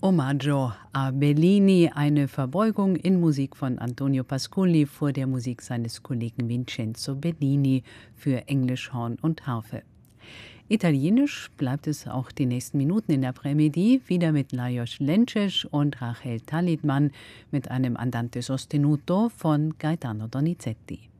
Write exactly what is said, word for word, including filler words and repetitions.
Omaggio a Bellini, eine Verbeugung in Musik von Antonio Pasculli vor der Musik seines Kollegen Vincenzo Bellini für Englisch, Horn und Harfe. Italienisch bleibt es auch die nächsten Minuten in der Après-Midi, wieder mit Lajos Lences und Rachel Talitman mit einem Andante sostenuto von Gaetano Donizetti.